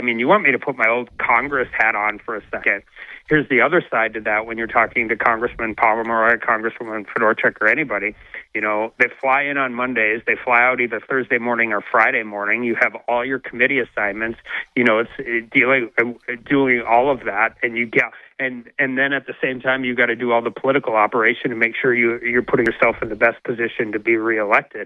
mean, you want me to put my old Congress hat on for a second. Here's the other side to that when you're talking to Congressman Pomeroy, Congresswoman Fedorchuk, or anybody. They fly in on Mondays. They fly out either Thursday morning or Friday morning. You have all your committee assignments. It's doing all of that, and you get and then at the same time you got to do all the political operation to make sure you're putting yourself in the best position to be reelected.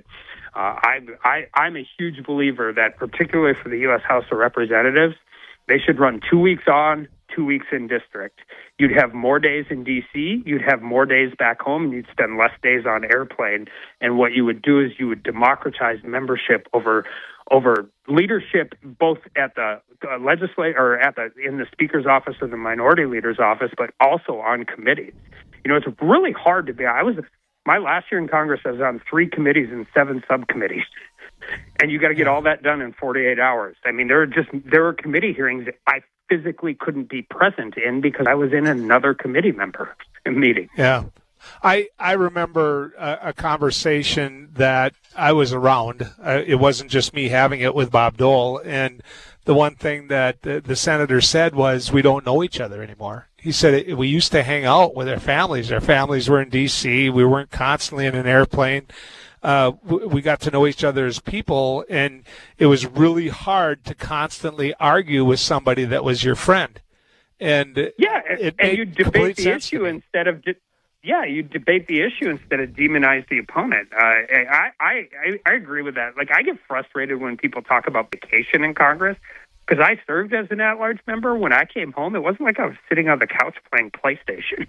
I'm a huge believer that, particularly for the U.S. House of Representatives, they should run 2 weeks on, 2 weeks in district. You'd have more days in D.C., you'd have more days back home, and you'd spend less days on airplane. And what you would do is you would democratize membership over leadership, both at the legislature or in the speaker's office or the minority leader's office, but also on committees. It's really hard to be. My last year in Congress, I was on 3 committees and 7 subcommittees. And you got to get all that done in 48 hours. I mean, there were committee hearings that I physically couldn't be present in because I was in another committee member meeting. Yeah. I remember a conversation that I was around. It wasn't just me having it with Bob Dole. And the one thing that the senator said was, we don't know each other anymore. He said we used to hang out with our families. Our families were in D.C. We weren't constantly in an airplane. We got to know each other as people, and it was really hard to constantly argue with somebody that was your friend. And you debate the issue instead of you debate the issue instead of demonize the opponent. I agree with that. Like, I get frustrated when people talk about vacation in Congress, because I served as an at-large member. When I came home, it wasn't like I was sitting on the couch playing PlayStation.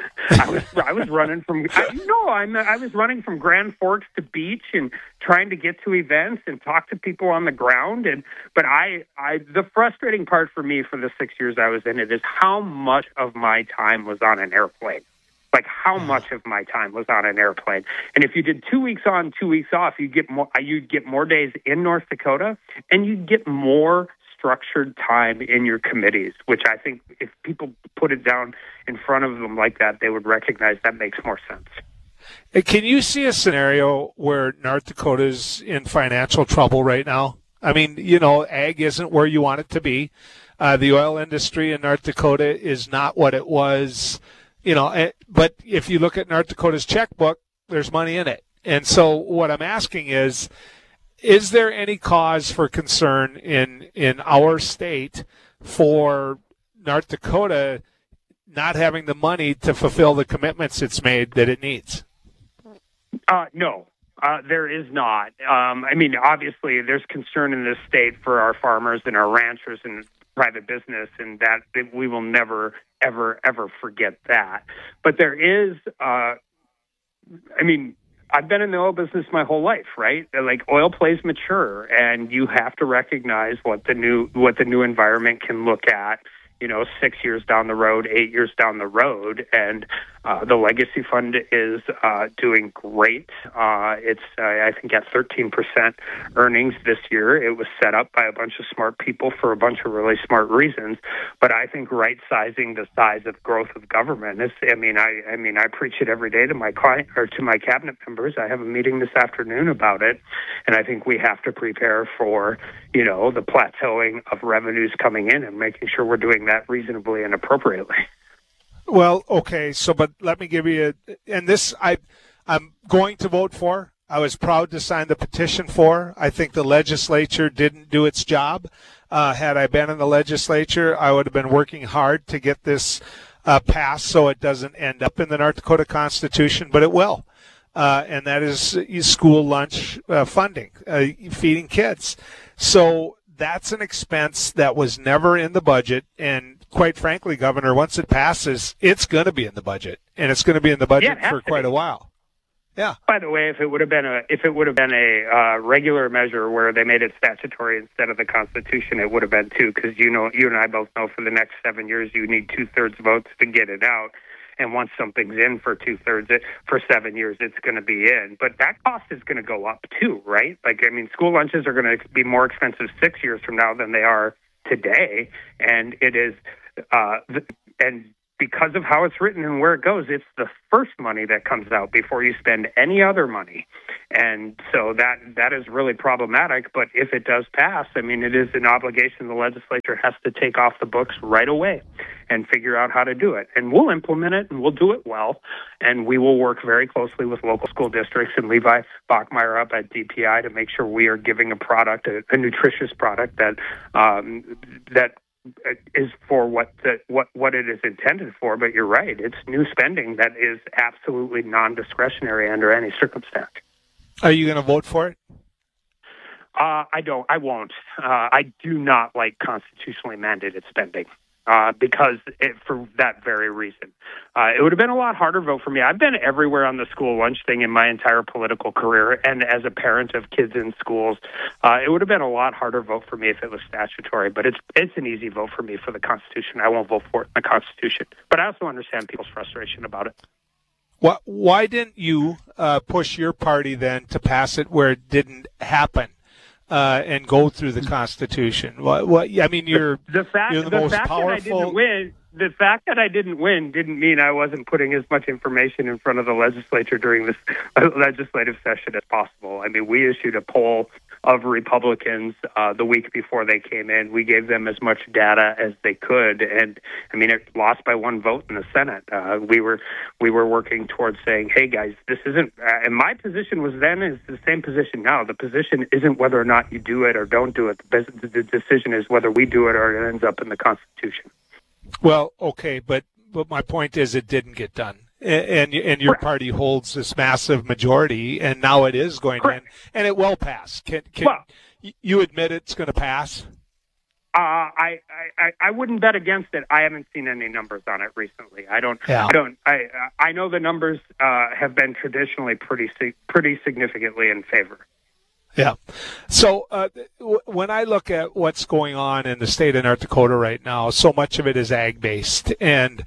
I was running from I was running from Grand Forks to Beach and trying to get to events and talk to people on the ground. But the frustrating part for me for the 6 years I was in it is how much of my time was on an airplane. Like, how much of my time was on an airplane. And if you did 2 weeks on, 2 weeks off, you'd get more days in North Dakota, and you'd get more structured time in your committees, which I think if people put it down in front of them like that, they would recognize that makes more sense. Can you see a scenario where North Dakota's in financial trouble right now? I mean, ag isn't where you want it to be. The oil industry in North Dakota is not what it was, but if you look at North Dakota's checkbook, there's money in it. And so what I'm asking is there any cause for concern in our state for North Dakota not having the money to fulfill the commitments it's made that it needs? No, there is not. I mean, obviously, there's concern in this state for our farmers and our ranchers and private business, and that we will never, ever, ever forget that. But there is, I've been in the oil business my whole life, right? Like, oil plays mature, and you have to recognize what the new environment can look at, 6 years down the road, 8 years down the road. And the Legacy Fund is doing great. It's, I think, at 13% earnings this year. It was set up by a bunch of smart people for a bunch of really smart reasons. But I think right-sizing the size of growth of government is, I preach it every day to my client or to my cabinet members. I have a meeting this afternoon about it. And I think we have to prepare for, the plateauing of revenues coming in and making sure we're doing that reasonably and appropriately. Well, okay, but let me give you and this I'm going to vote for. I was proud to sign the petition for. I think the legislature didn't do its job. Had I been in the legislature, I would have been working hard to get this passed so it doesn't end up in the North Dakota Constitution, but it will. And that is school lunch funding, feeding kids. So that's an expense that was never in the budget, and quite frankly, Governor, once it passes, it's going to be in the budget, and it's going to be in the budget for quite a while. Yeah. By the way, if it would have been a regular measure where they made it statutory instead of the Constitution, it would have been too. Because you and I both know for the next 7 years you need 2/3 votes to get it out, and once something's in for 2/3 for 7 years, it's going to be in. But that cost is going to go up too, right? School lunches are going to be more expensive 6 years from now than they are today, and it is, and because of how it's written and where it goes, it's the first money that comes out before you spend any other money. And so that is really problematic. But if it does pass, I mean, it is an obligation the legislature has to take off the books right away and figure out how to do it. And we'll implement it, and we'll do it well. And we will work very closely with local school districts and Levi Bachmeyer up at DPI to make sure we are giving a product, a nutritious product that is for what it is intended for. But you're right, it's new spending that is absolutely non-discretionary under any circumstance. Are you going to vote for it? I won't. I do not like constitutionally mandated spending because for that very reason. It would have been a lot harder vote for me. I've been everywhere on the school lunch thing in my entire political career, and as a parent of kids in schools, it would have been a lot harder vote for me if it was statutory. But it's an easy vote for me for the Constitution. I won't vote for it in the Constitution. But I also understand people's frustration about it. Why didn't you push your party then to pass it where it didn't happen and go through the Constitution? I mean, you're the most powerful. The fact that I didn't win didn't mean I wasn't putting as much information in front of the legislature during this legislative session as possible. I mean, we issued a poll of Republicans the week before they came in. We gave them as much data as they could, and I mean, it lost by one vote in the Senate. We were working towards saying, "Hey guys, this isn't." And my position was then is the same position now. The position isn't whether or not you do it or don't do it. The decision is whether we do it or it ends up in the Constitution. Well, okay, but my point is it didn't get done. And your party holds this massive majority, and now it is going in, and it will pass. Can you admit it's going to pass? I wouldn't bet against it. I haven't seen any numbers on it recently. I know the numbers have been traditionally pretty significantly in favor. Yeah. So when I look at what's going on in the state of North Dakota right now, so much of it is ag-based. And,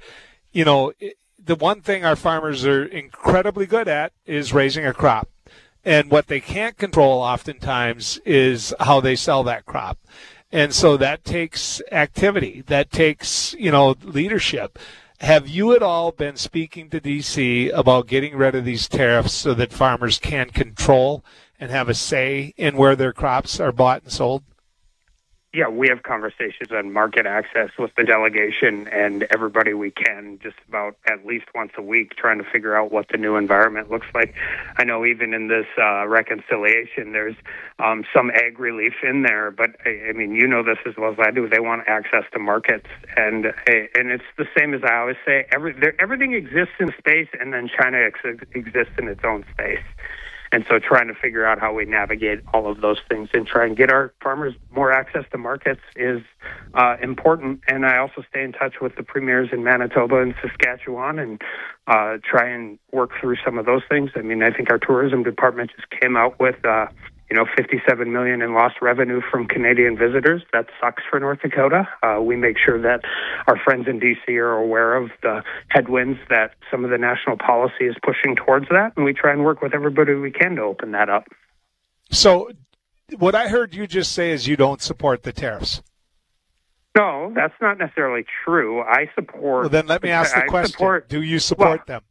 the one thing our farmers are incredibly good at is raising a crop. And what they can't control oftentimes is how they sell that crop. And so that takes activity. That takes, leadership. Have you at all been speaking to D.C. about getting rid of these tariffs so that farmers can control and have a say in where their crops are bought and sold? Yeah, we have conversations on market access with the delegation and everybody we can just about at least once a week trying to figure out what the new environment looks like. I know even in this reconciliation, there's some ag relief in there, but I mean, this as well as I do. They want access to markets, and it's the same as I always say. Everything exists in space, and then China exists in its own space. And so trying to figure out how we navigate all of those things and try and get our farmers more access to markets is important. And I also stay in touch with the premiers in Manitoba and Saskatchewan and try and work through some of those things. I mean, I think our tourism department just came out with $57 million in lost revenue from Canadian visitors. That sucks for North Dakota. We make sure that our friends in D.C. are aware of the headwinds that some of the national policy is pushing towards that, and we try and work with everybody we can to open that up. So what I heard you just say is you don't support the tariffs. No, that's not necessarily true. I support... Well, then let me ask the question. Do you support them?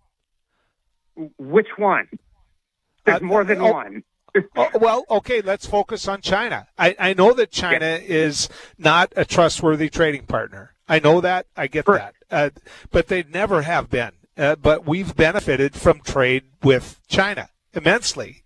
Which one? There's more than one. Well, okay, let's focus on China. I know that China is not a trustworthy trading partner. I know that. I get that. But they never have been. But we've benefited from trade with China immensely.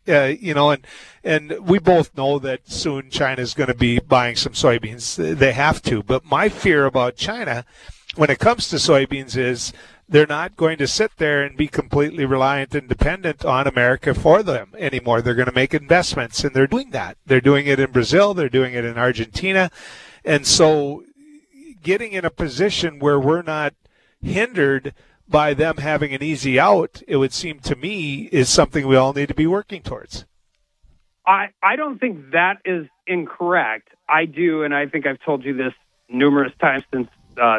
And we both know that soon China is going to be buying some soybeans. They have to. But my fear about China when it comes to soybeans is they're not going to sit there and be completely reliant and dependent on America for them anymore. They're going to make investments, and they're doing that. They're doing it in Brazil. They're doing it in Argentina. And so getting in a position where we're not hindered by them having an easy out, it would seem to me, is something we all need to be working towards. I don't think that is incorrect. I do, and I think I've told you this numerous times since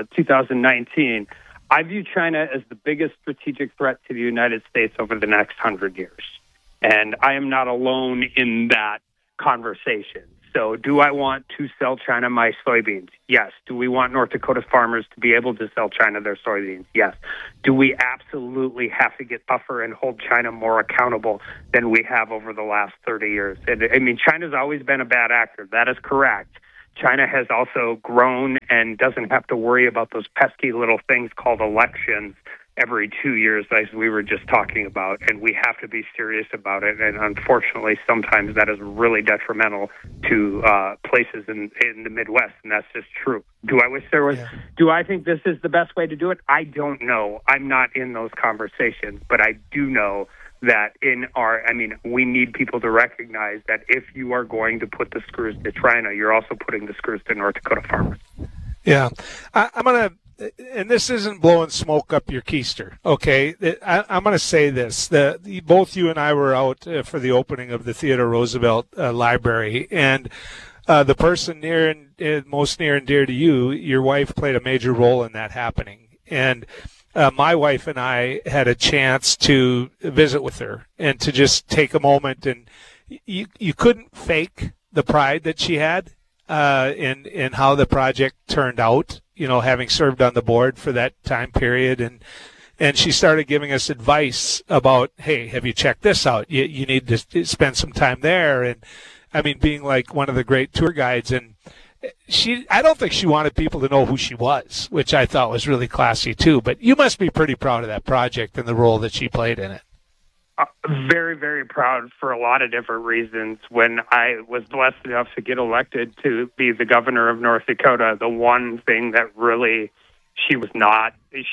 2019, I view China as the biggest strategic threat to the United States over the next 100 years. And I am not alone in that conversation. So do I want to sell China my soybeans? Yes. Do we want North Dakota farmers to be able to sell China their soybeans? Yes. Do we absolutely have to get tougher and hold China more accountable than we have over the last 30 years? And, I mean, China's always been a bad actor. That is correct. China has also grown and doesn't have to worry about those pesky little things called elections every 2 years, as we were just talking about, and we have to be serious about it. And unfortunately, sometimes that is really detrimental to places in the Midwest, and that's just true. Do I wish there was? Yeah. Do I think this is the best way to do it? I don't know. I'm not in those conversations, but I do know that we need people to recognize that if you are going to put the screws to China, you're also putting the screws to North Dakota farmers. Yeah, I'm going to. And this isn't blowing smoke up your keister, okay? I'm going to say this. Both you and I were out for the opening of the Theodore Roosevelt Library, and the person most near and dear to you, your wife played a major role in that happening. And my wife and I had a chance to visit with her and to just take a moment. And you couldn't fake the pride that she had in how the project turned out, having served on the board for that time period. And she started giving us advice about, hey, have you checked this out? You need to spend some time there. And, I mean, being like one of the great tour guides. And I don't think she wanted people to know who she was, which I thought was really classy too. But you must be pretty proud of that project and the role that she played in it. Very, very proud for a lot of different reasons. When I was blessed enough to get elected to be the governor of North Dakota, the one thing that really she was not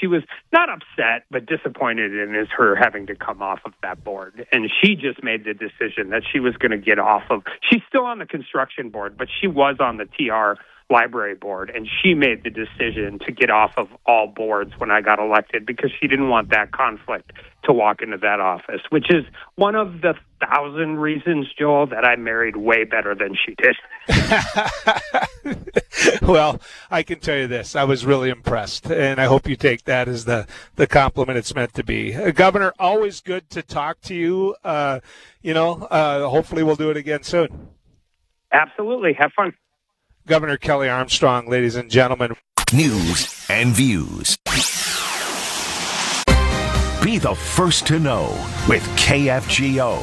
upset, but disappointed in is her having to come off of that board. And she just made the decision that she was going to get off of. She's still on the construction board, but she was on the TR library board, and she made the decision to get off of all boards when I got elected because she didn't want that conflict to walk into that office, which is one of the 1,000 reasons, Joel, that I married way better than she did. Well, I can tell you this. I was really impressed, and I hope you take that as the compliment it's meant to be. Governor, always good to talk to you. Hopefully we'll do it again soon. Absolutely. Have fun. Governor Kelly Armstrong, ladies and gentlemen. News and views. Be the first to know with KFGO.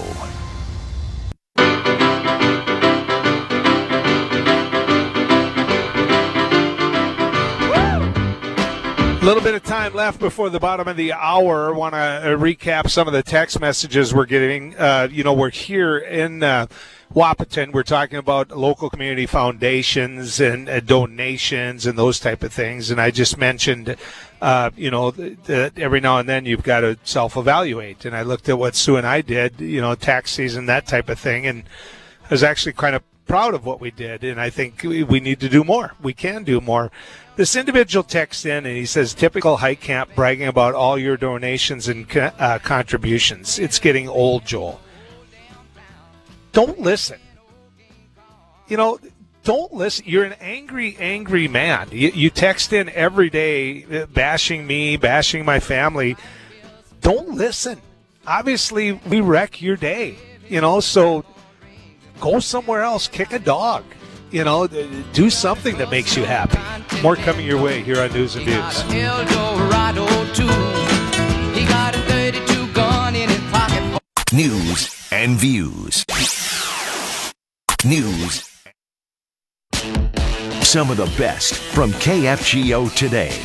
A little bit of time left before the bottom of the hour. I want to recap some of the text messages we're getting. We're here in Wahpeton. We're talking about local community foundations and donations and those type of things. And I just mentioned, that every now and then you've got to self-evaluate. And I looked at what Sue and I did, tax season, that type of thing. And I was actually kind of proud of what we did. And I think we need to do more. We can do more. This individual texts in and he says, typical hike camp bragging about all your donations and contributions. It's getting old, Joel. Don't listen. Don't listen. You're an angry, angry man. You text in every day bashing me, bashing my family. Don't listen. Obviously, we wreck your day, so go somewhere else. Kick a dog. Do something that makes you happy. More coming your way here on News and Views. News and views. News. Some of the best from KFGO today.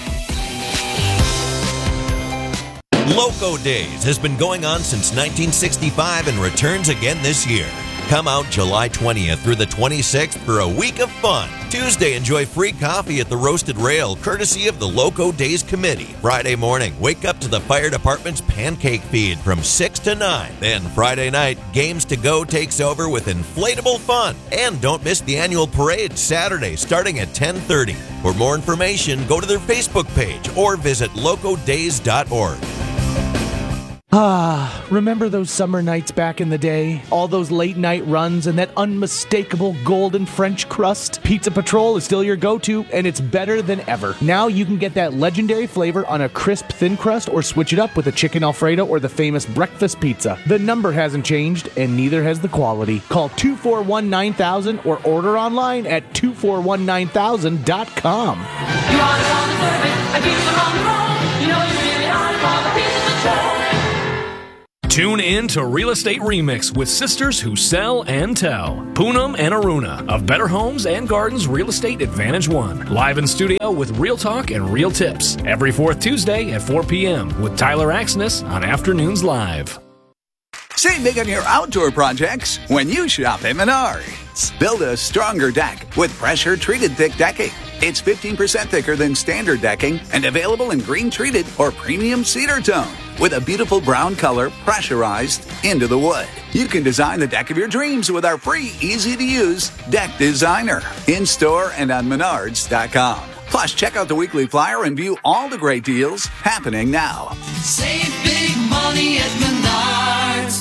Loco Days has been going on since 1965 and returns again this year. Come out July 20th through the 26th for a week of fun. Tuesday, enjoy free coffee at the Roasted Rail, courtesy of the Loco Days Committee. Friday morning, wake up to the fire department's pancake feed from 6 to 9. Then Friday night, Games to Go takes over with inflatable fun. And don't miss the annual parade Saturday, starting at 10:30. For more information, go to their Facebook page or visit locodays.org. Remember those summer nights back in the day? All those late night runs and that unmistakable golden French crust? Pizza Patrol is still your go-to, and it's better than ever. Now you can get that legendary flavor on a crisp thin crust or switch it up with a chicken Alfredo or the famous breakfast pizza. The number hasn't changed, and neither has the quality. Call 241-9000 or order online at 2419000.com. You want it on the service, I keep them on the road. You know you're really hard for the Pizza Patrol. Tune in to Real Estate Remix with sisters who sell and tell. Poonam and Aruna of Better Homes and Gardens Real Estate Advantage One. Live in studio with real talk and real tips. Every fourth Tuesday at 4 p.m. with Tyler Axness on Afternoons Live. Save big on your outdoor projects when you shop at Menards. Build a stronger deck with pressure-treated thick decking. It's 15% thicker than standard decking and available in green-treated or premium cedar tone with a beautiful brown color pressurized into the wood. You can design the deck of your dreams with our free, easy-to-use Deck Designer in-store and on Menards.com. Plus, check out the weekly flyer and view all the great deals happening now. Save big money at Menards.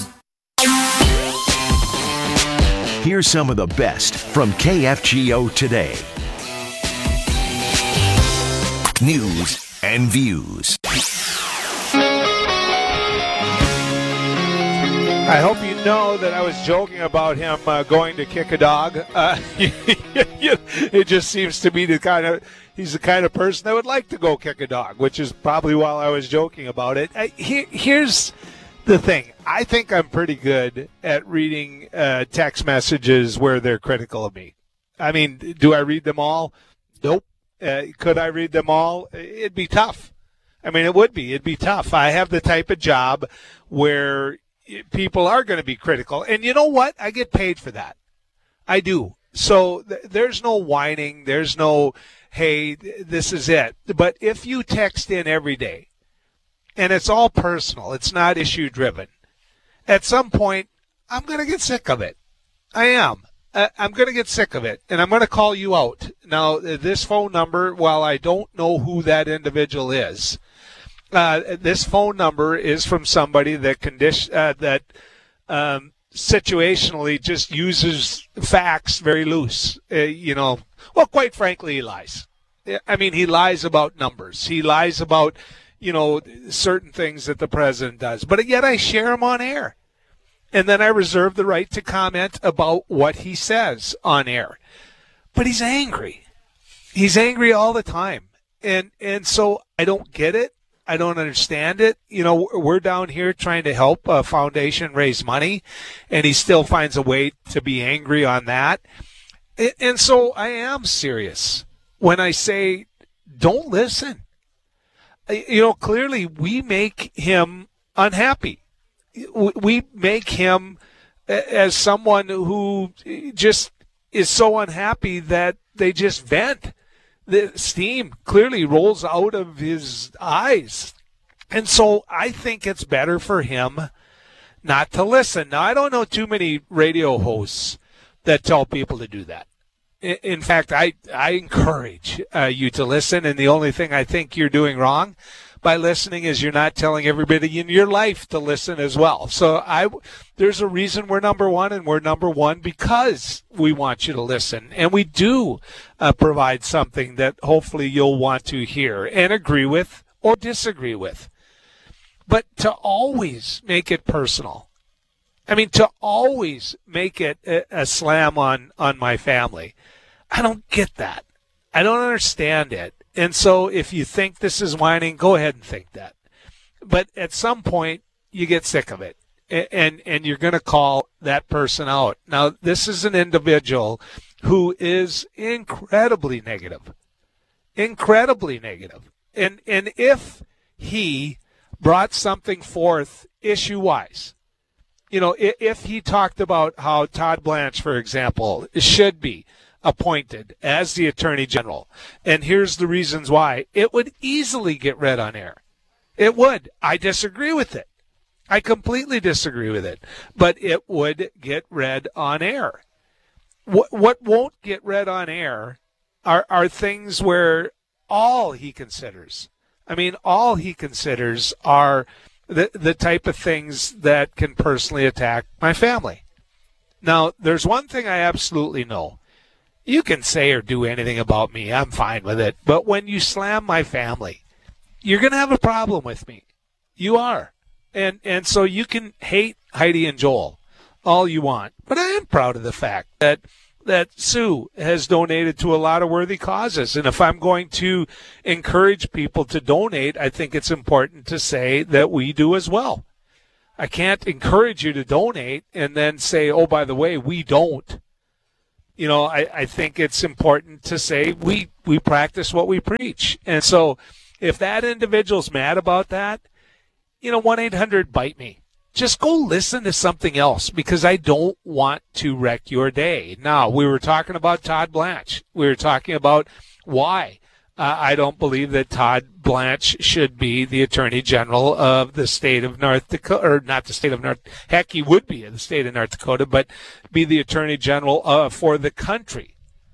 Here's some of the best from KFGO today. News and views. I hope you know that I was joking about him going to kick a dog. It just seems to be he's the kind of person that would like to go kick a dog, which is probably why I was joking about it. Here's the thing. I think I'm pretty good at reading text messages where they're critical of me. I mean, do I read them all? Nope. Could I read them all? It'd be tough. I mean, it would be. It'd be tough. I have the type of job where people are going to be critical. And you know what? I get paid for that. I do. So there's no whining. There's no, hey, this is it. But if you text in every day, and it's all personal, it's not issue driven, at some point, I'm going to get sick of it. I am. I'm going to get sick of it, and I'm going to call you out. Now, this phone number, while I don't know who that individual is, this phone number is from somebody that situationally just uses facts very loose. Well, quite frankly, he lies. I mean, he lies about numbers. He lies about, certain things that the president does. But yet I share him on air. And then I reserve the right to comment about what he says on air. But he's angry. He's angry all the time. And so I don't get it. I don't understand it. We're down here trying to help a foundation raise money, and he still finds a way to be angry on that. And so I am serious when I say, don't listen. Clearly we make him unhappy. We make him as someone who just is so unhappy that they just vent. The steam clearly rolls out of his eyes. And so I think it's better for him not to listen. Now, I don't know too many radio hosts that tell people to do that. In fact, I encourage you to listen, and the only thing I think you're doing wrong by listening is you're not telling everybody in your life to listen as well. So there's a reason we're number one, and we're number one because we want you to listen. And we do provide something that hopefully you'll want to hear and agree with or disagree with. But to always make it personal, to always make it a slam on my family, I don't get that. I don't understand it. And so if you think this is whining, go ahead and think that. But at some point, you get sick of it, and you're going to call that person out. Now, this is an individual who is incredibly negative. Incredibly negative. And if he brought something forth issue-wise, if he talked about how Todd Blanche, for example, should be appointed as the Attorney General, and here's the reasons why, it would easily get read on air. It would. I disagree with it. I completely disagree with it. But it would get read on air. What won't get read on air are things where all he considers are the type of things that can personally attack my family. Now, there's one thing I absolutely know. You can say or do anything about me. I'm fine with it. But when you slam my family, you're going to have a problem with me. You are. And so you can hate Heidi and Joel all you want. But I am proud of the fact that Sue has donated to a lot of worthy causes. And if I'm going to encourage people to donate, I think it's important to say that we do as well. I can't encourage you to donate and then say, oh, by the way, we don't. You know, I think it's important to say we practice what we preach. And so if that individual's mad about that, 1-800-BITE me. Just go listen to something else because I don't want to wreck your day. Now, we were talking about Todd Blanche. We were talking about why I don't believe that Todd Blanche should be the Attorney General of the state of North Dakota, or not the state of North, heck, he would be in the state of North Dakota, but be the Attorney General for the country.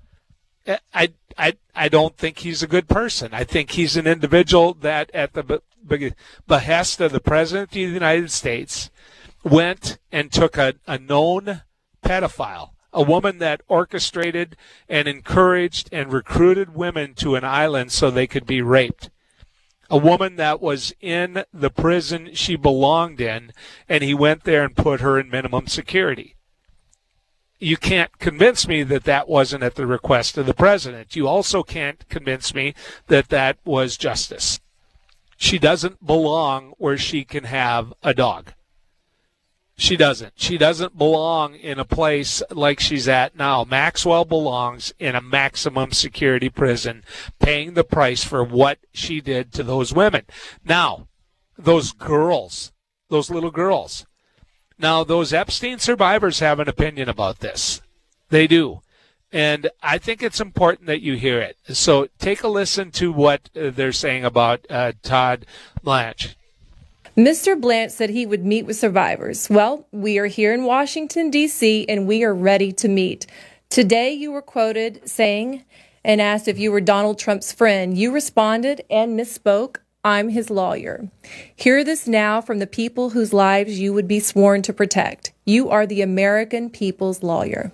I don't think he's a good person. I think he's an individual that at the behest of the President of the United States went and took a known pedophile, a woman that orchestrated and encouraged and recruited women to an island so they could be raped. A woman that was in the prison she belonged in, and he went there and put her in minimum security. You can't convince me that that wasn't at the request of the president. You also can't convince me that that was justice. She doesn't belong where she can have a dog. She doesn't. She doesn't belong in a place like she's at now. Maxwell belongs in a maximum security prison, paying the price for what she did to those women. Now, those girls, those little girls. Now, those Epstein survivors have an opinion about this. They do. And I think it's important that you hear it. So take a listen to what they're saying about Todd Blanche. Mr. Blanche said he would meet with survivors. Well, we are here in Washington, D.C., and we are ready to meet. Today you were quoted saying and asked if you were Donald Trump's friend. You responded and misspoke. I'm his lawyer. Hear this now from the people whose lives you would be sworn to protect. You are the American people's lawyer.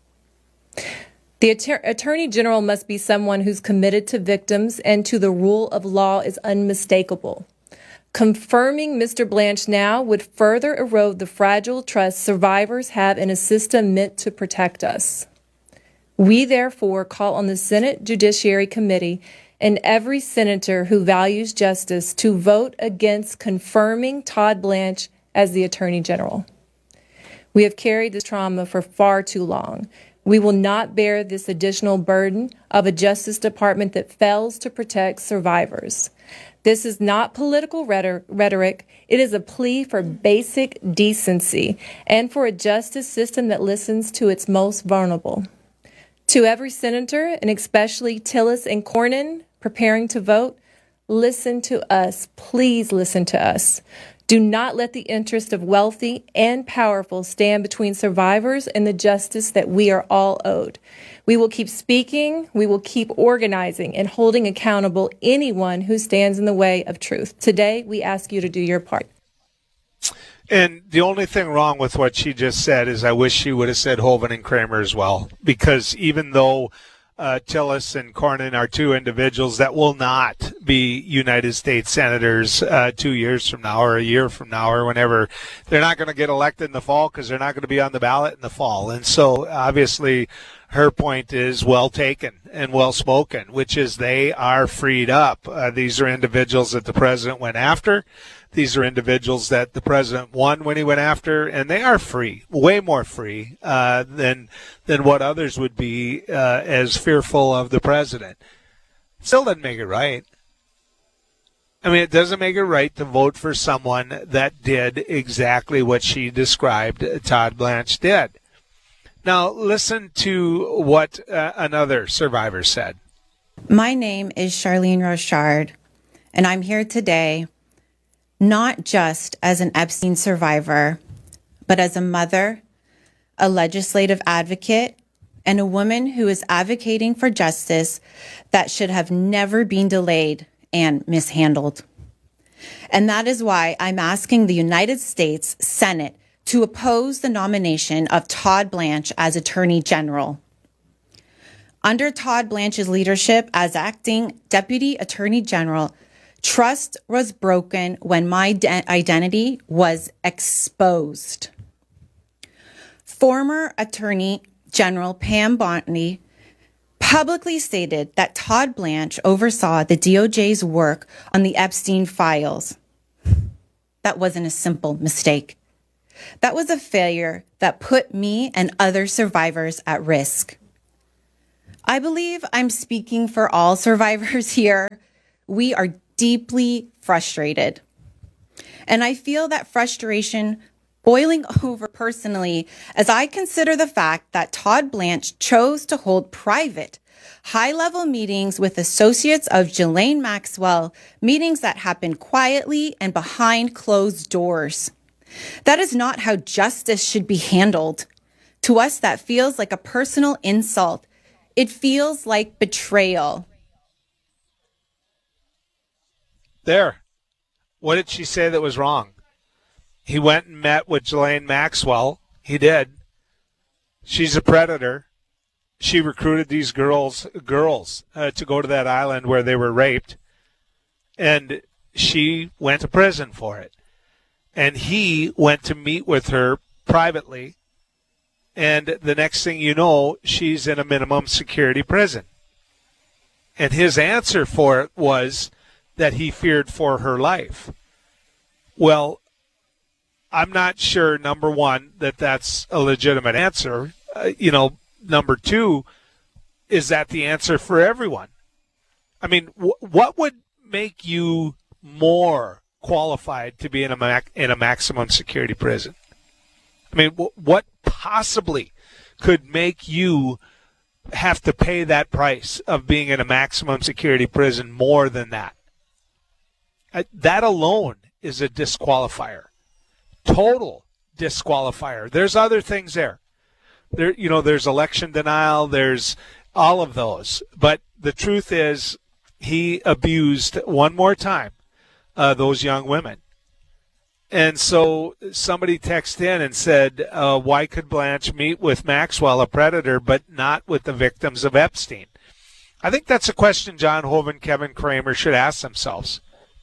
The Attorney General must be someone who's committed to victims and to the rule of law is unmistakable. Confirming Mr. Blanche now would further erode the fragile trust survivors have in a system meant to protect us. We therefore call on the Senate Judiciary Committee and every senator who values justice to vote against confirming Todd Blanche as the Attorney General. We have carried this trauma for far too long. We will not bear this additional burden of a Justice Department that fails to protect survivors. This is not political rhetoric. It is a plea for basic decency and for a justice system that listens to its most vulnerable. To every senator, and especially Tillis and Cornyn, preparing to vote, listen to us. Please listen to us. Do not let the interest of wealthy and powerful stand between survivors and the justice that we are all owed. We will keep speaking, we will keep organizing and holding accountable anyone who stands in the way of truth. Today, we ask you to do your part. And the only thing wrong with what she just said is I wish she would have said Hoeven and Kramer as well, because even though Tillis and Cornyn are two individuals that will not be United States senators 2 years from now or a year from now or whenever. They're not going to get elected in the fall because they're not going to be on the ballot in the fall. And so obviously her point is well taken and well spoken, which is they are freed up. These are individuals that the president went after. These are individuals that the president won when he went after, and they are free, way more free than what others would be as fearful of the president. Still doesn't make it right. I mean, it doesn't make it right to vote for someone that did exactly what she described Todd Blanche did. Now, listen to what another survivor said. My name is Charlene Rochard, and I'm here today not just as an Epstein survivor, but as a mother, a legislative advocate, and a woman who is advocating for justice that should have never been delayed and mishandled. And that is why I'm asking the United States Senate to oppose the nomination of Todd Blanche as Attorney General. Under Todd Blanche's leadership as acting Deputy Attorney General, trust was broken when my identity was exposed. Former Attorney General Pam Bondi publicly stated that Todd Blanche oversaw the DOJ's work on the Epstein files. That wasn't a simple mistake. That was a failure that put me and other survivors at risk. I believe I'm speaking for all survivors here. We are deeply frustrated. And I feel that frustration boiling over personally as I consider the fact that Todd Blanche chose to hold private, high-level meetings with associates of Ghislaine Maxwell, meetings that happened quietly and behind closed doors. That is not how justice should be handled. To us, that feels like a personal insult. It feels like betrayal. There. What did she say that was wrong? He went and met with Ghislaine Maxwell. He did. She's a predator. She recruited these girls to go to that island where they were raped. And she went to prison for it. And he went to meet with her privately. And the next thing you know, she's in a minimum security prison. And his answer for it was that he feared for her life. Well, I'm not sure, number one, that that's a legitimate answer. Number two, is that the answer for everyone? I mean, what would make you more qualified to be in a maximum security prison? I mean, what possibly could make you have to pay that price of being in a maximum security prison more than that? That alone is a disqualifier. Total disqualifier. There's other things there. There's election denial. There's all of those. But the truth is, he abused one more time those young women. And so somebody texted in and said, why could Blanche meet with Maxwell, a predator, but not with the victims of Epstein? I think that's a question John Hoeven, Kevin Kramer should ask themselves.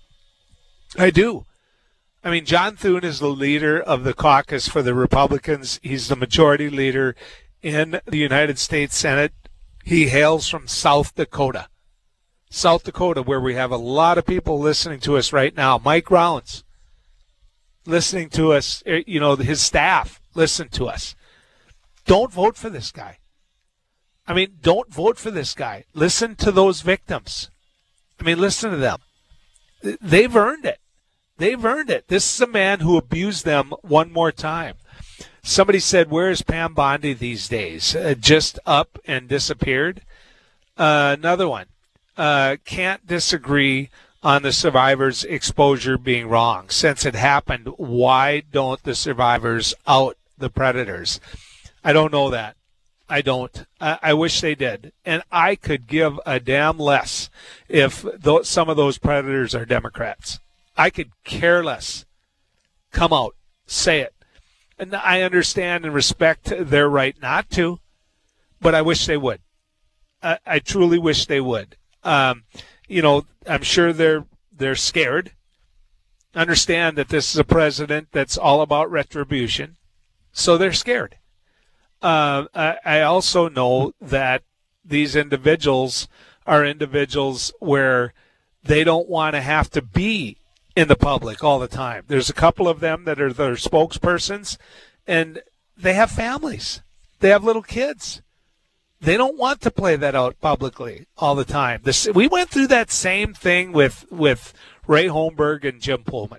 I do. I mean, John Thune is the leader of the caucus for the Republicans. He's the majority leader in the United States Senate. He hails from South Dakota. South Dakota, where we have a lot of people listening to us right now. Mike Rollins listening to us, his staff listen to us. Don't vote for this guy. I mean, don't vote for this guy. Listen to those victims. I mean, listen to them. They've earned it. They've earned it. This is a man who abused them one more time. Somebody said, where is Pam Bondi these days? Just up and disappeared. Another one. Can't disagree on the survivors' exposure being wrong. Since it happened, why don't the survivors out the predators? I don't know that. I don't. I wish they did. And I could give a damn less if some of those predators are Democrats. I could care less. Come out. Say it. And I understand and respect their right not to, but I wish they would. I truly wish they would. I'm sure they're scared. Understand that this is a president that's all about retribution, so they're scared. I also know that these individuals are individuals where they don't want to have to be in the public all the time. There's a couple of them that are their spokespersons, and they have families. They have little kids. They don't want to play that out publicly all the time. We went through that same thing with Ray Holmberg and Jim Pullman.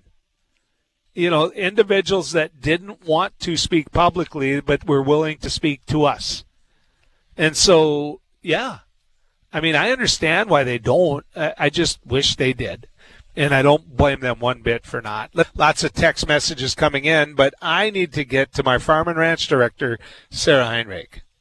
Individuals that didn't want to speak publicly but were willing to speak to us. And so, yeah. I mean, I understand why they don't. I just wish they did. And I don't blame them one bit for not. Lots of text messages coming in, but I need to get to my Farm and Ranch director, Sarah Heinrich.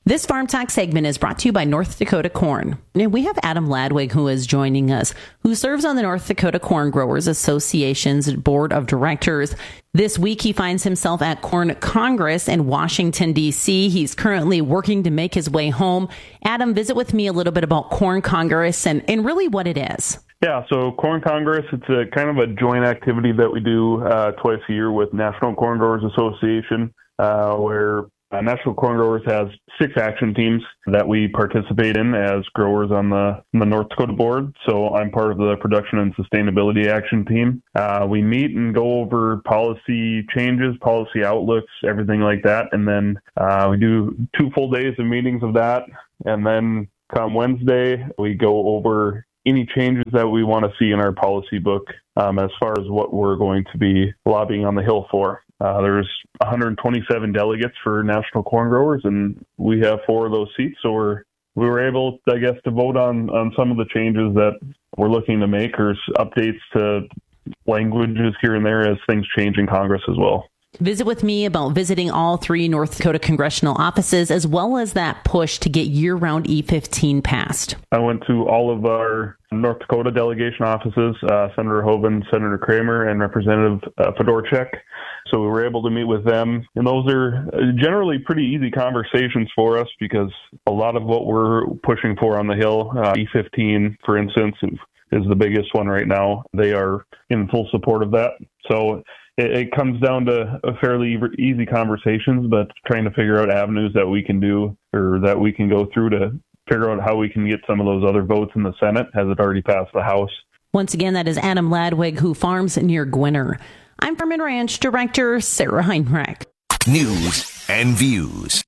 This Farm Talk segment is brought to you by North Dakota Corn. And we have Adam Ladwig who is joining us, who serves on the North Dakota Corn Growers Association's Board of Directors. This week, he finds himself at Corn Congress in Washington, D.C. He's currently working to make his way home. Adam, visit with me a little bit about Corn Congress and really what it is. Yeah, so Corn Congress, it's a kind of a joint activity that we do twice a year with National Corn Growers Association, where National Corn Growers has 6 action teams that we participate in as growers on the North Dakota board. So I'm part of the Production and Sustainability Action Team. We meet and go over policy changes, policy outlooks, everything like that. And then we do 2 full days of meetings of that. And then come Wednesday, we go over any changes that we want to see in our policy book as far as what we're going to be lobbying on the Hill for. There's 127 delegates for National Corn Growers, and we have 4 of those seats. So we were able, I guess, to vote on some of the changes that we're looking to make, or updates to languages here and there as things change in Congress as well. Visit with me about visiting all 3 North Dakota congressional offices, as well as that push to get year-round E15 passed. I went to all of our North Dakota delegation offices, Senator Hoeven, Senator Kramer, and Representative Fedorchak. So we were able to meet with them. And those are generally pretty easy conversations for us because a lot of what we're pushing for on the Hill, E15, for instance, is the biggest one right now. They are in full support of that. So it comes down to a fairly easy conversations, but trying to figure out avenues that we can do or that we can go through to figure out how we can get some of those other votes in the Senate as it already passed the House. Once again, that is Adam Ladwig, who farms near Gwinner. I'm Farm and Ranch Director Sarah Heinrich. News and views.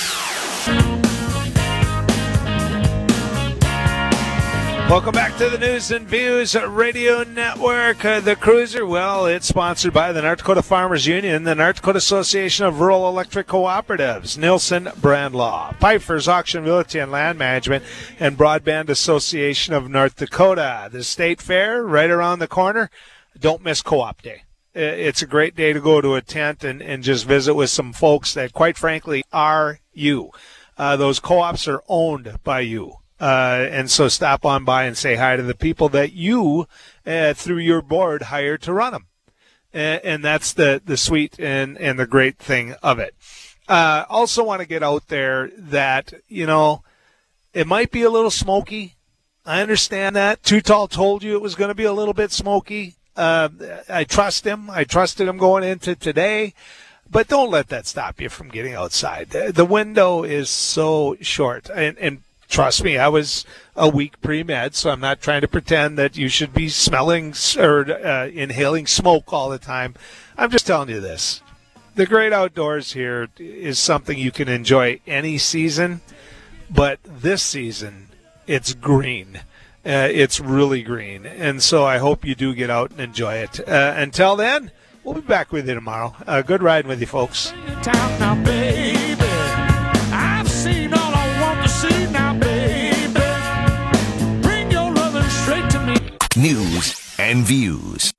Welcome back to the News and Views Radio Network. The Cruiser, well, it's sponsored by the North Dakota Farmers Union, the North Dakota Association of Rural Electric Cooperatives, Nielsen Brand Law, Pfeiffer's Auction Realty and Land Management, and Broadband Association of North Dakota. The State Fair, right around the corner. Don't miss Co-op Day. It's a great day to go to a tent and just visit with some folks that, quite frankly, are you. Those co-ops are owned by you. And so stop on by and say hi to the people that you, through your board, hired to run them. And that's the sweet and the great thing of it. Also want to get out there that, it might be a little smoky. I understand that. Too Tall told you it was going to be a little bit smoky. I trust him. I trusted him going into today. But don't let that stop you from getting outside. The window is so short. And trust me, I was a week pre-med, so I'm not trying to pretend that you should be smelling or inhaling smoke all the time. I'm just telling you this. The great outdoors here is something you can enjoy any season, but this season, it's green. It's really green, and so I hope you do get out and enjoy it. Until then, we'll be back with you tomorrow. Good riding with you, folks. Now, baby, I've seen all I want to see now, baby. Bring your loving straight to me. News and views.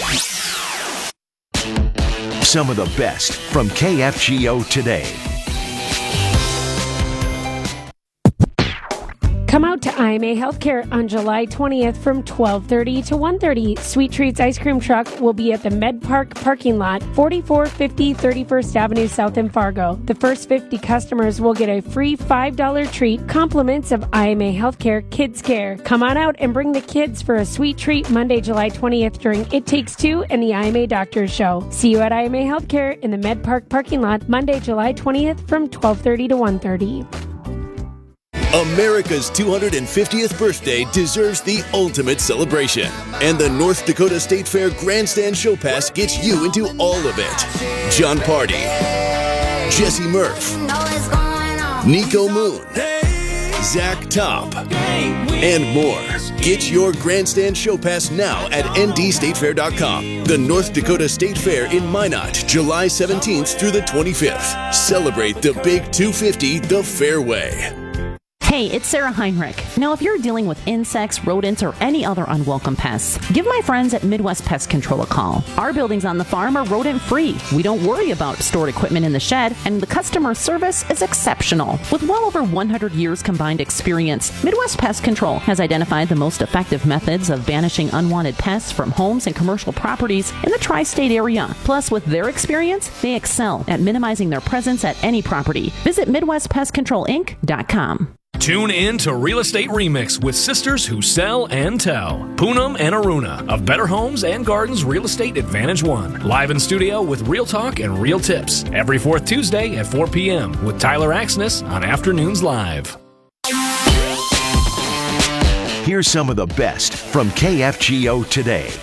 Some of the best from KFGO today. Come out to IMA Healthcare on July 20th from 12:30 to 1:30. Sweet Treats Ice Cream Truck will be at the Med Park parking lot, 4450 31st Avenue South in Fargo. The first 50 customers will get a free $5 treat, compliments of IMA Healthcare Kids Care. Come on out and bring the kids for a sweet treat Monday, July 20th during It Takes Two and the IMA Doctors Show. See you at IMA Healthcare in the Med Park parking lot Monday, July 20th from 12:30 to 1:30. America's 250th birthday deserves the ultimate celebration, and the North Dakota State Fair Grandstand Show Pass gets you into all of it. John Party, Jesse Murph, Nico Moon, Zach Top, and more. Get your Grandstand Show Pass now at ndstatefair.com. The North Dakota State Fair in Minot, July 17th through the 25th. Celebrate the Big 250 the fair way. Hey, it's Sarah Heinrich. Now, if you're dealing with insects, rodents, or any other unwelcome pests, give my friends at Midwest Pest Control a call. Our buildings on the farm are rodent-free. We don't worry about stored equipment in the shed, and the customer service is exceptional. With well over 100 years combined experience, Midwest Pest Control has identified the most effective methods of banishing unwanted pests from homes and commercial properties in the tri-state area. Plus, with their experience, they excel at minimizing their presence at any property. Visit MidwestPestControlInc.com. Tune in to Real Estate Remix with sisters who sell and tell. Poonam and Aruna of Better Homes and Gardens Real Estate Advantage One. Live in studio with real talk and real tips. Every fourth Tuesday at 4 p.m. with Tyler Axness on Afternoons Live. Here's some of the best from KFGO today.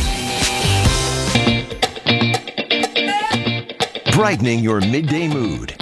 Brightening your midday mood.